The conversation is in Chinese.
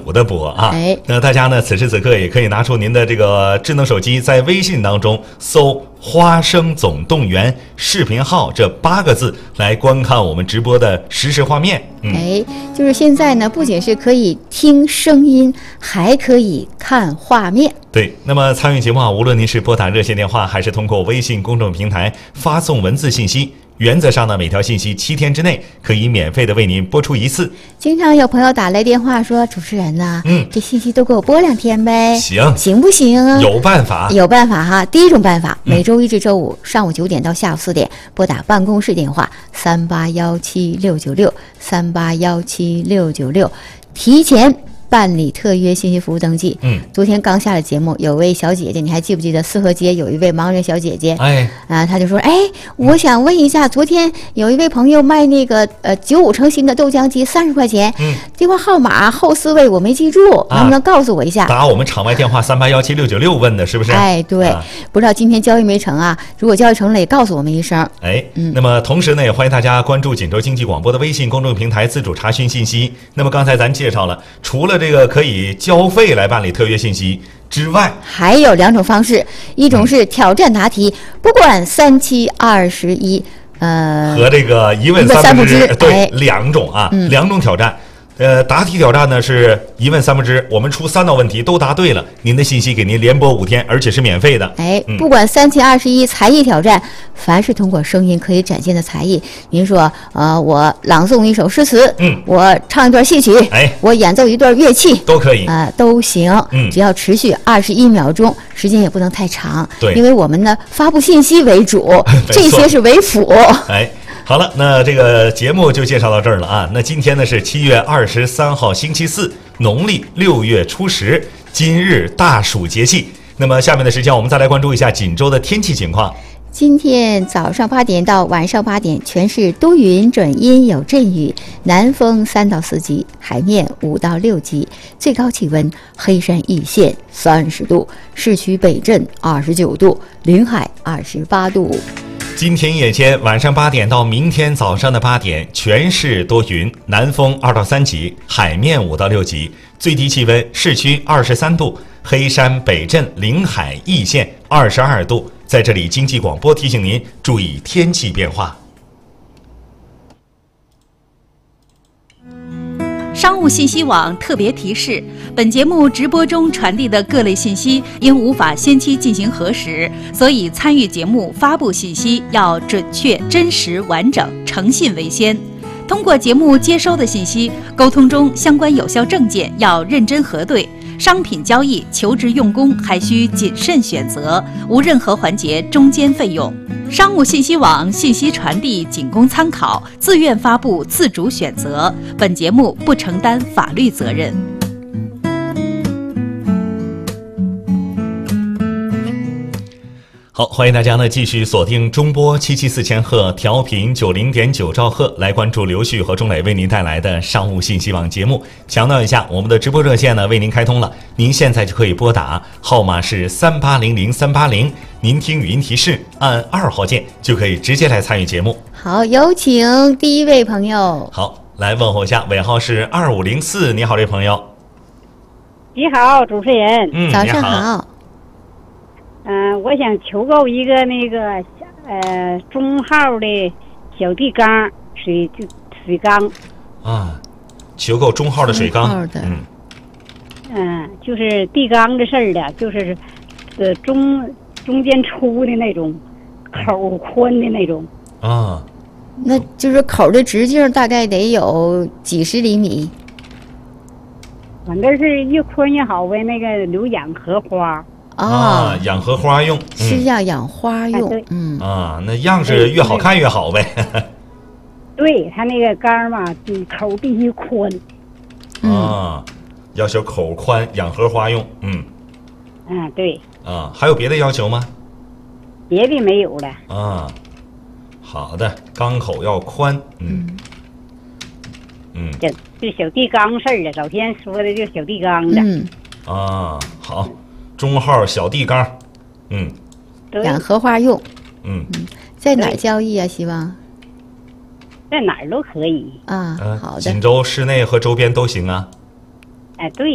补的补啊。 哎， 那大家呢，此时此刻也可以拿出您的这个智能手机，在微信当中搜花生总动员视频号这8个字来观看我们直播的实时画面。 哎，就是现在呢，不仅是可以听声音，还可以看画面。 对，那么参与节目啊，无论您是拨打热线电话，还是通过微信公众平台发送文字信息，原则上呢，每条信息7天之内可以免费的为您播出一次。 经常有朋友打来电话说：“主持人呐，这信息都给我播2天呗，行不行？” 有办法， 有办法哈。第一种办法，每周1至周5上午9点到下午4点，拨打办公室电话38176963817696，提前办理特约信息服务登记。昨天刚下了节目，有位小姐姐，你还记不记得四合街有一位盲人小姐姐？她就说：“我想问一下，昨天有一位朋友卖那个95成新的豆浆机30块钱，电话号码后4位我没记住，能不能告诉我一下？” 打我们场外电话381769问的是不是？ 对，不知道今天交易没成啊？如果交易成了，也告诉我们一声。 那么同时呢，也欢迎大家关注锦州经济广播的微信公众平台，自主查询信息。那么刚才咱介绍了，除了这个可以交费来办理特约信息之外， 还有2种方式，一种是挑战答题，不管3七21， 和这个一问三不知，对，2种啊，2种挑战。答题挑战呢是一问3不知，我们出3道问题都答对了，您的信息给您连播5天，而且是免费的。 不管3七21才艺挑战，凡是通过声音可以展现的才艺，您说我朗诵一首诗词，我唱一段戏曲，我演奏一段乐器， 都可以都行，只要持续21秒钟，时间也不能太长， 对， 因为我们呢发布信息为主，这些是为辅。 好了，那这个节目就介绍到这儿了啊。那今天呢是7月23号星期四，农历6月初10，今日大暑节气。那么下面的时间，我们再来关注一下锦州的天气情况。 今天早上8点到晚上8点，全市多云转阴有阵雨，南风3到4级，海面5到6级，最高气温黑山易县30度，市区北镇29度，临海28度。 今天夜间晚上8点到明天早上的8点，全市多云，南风2到3级，海面5到6级，最低气温市区23度，黑山北镇临海易县22度。在这里，经济广播提醒您注意天气变化。 商务信息网特别提示：本节目直播中传递的各类信息因无法先期进行核实，所以参与节目发布信息要准确、真实、完整，诚信为先。通过节目接收的信息，沟通中相关有效证件要认真核对，商品交易求职用工还需谨慎选择，无任何环节中间费用。商务信息网信息传递仅供参考，自愿发布，自主选择。本节目不承担法律责任。 好，欢迎大家呢继续锁定中波774千赫，调频90.9兆赫，来关注刘旭和钟磊为您带来的商务信息网节目。强调一下，我们的直播热线呢为您开通了，您现在就可以拨打，号码是3800-380，您听语音提示，按2号键就可以直接来参与节目。 好，有请第一位朋友。 好，来问候一下，尾号是2504，你好，这位朋友。 你好，主持人。 早上好。 我想求购一个那个中号的小地缸水缸啊，求购中号的水缸。 就是地缸的事儿的，就是中间粗的那种，口宽的那种啊。 那就是口的直径大概得有几十厘米。 反正是越宽越好呗，那个留养荷花。 养荷花用， 是要养花用， 那样式越好看越好呗。 对，它那个缸嘛，口必须宽。 要求口宽，养荷花用， 对。 还有别的要求吗？ 别的没有了。 好的，缸口要宽， 这小地缸事儿的，老天说的就小地缸的。 好。中号小地缸， 养荷花用，在哪儿交易啊？希望在哪儿都可以好的。 锦州市内和周边都行啊。 对。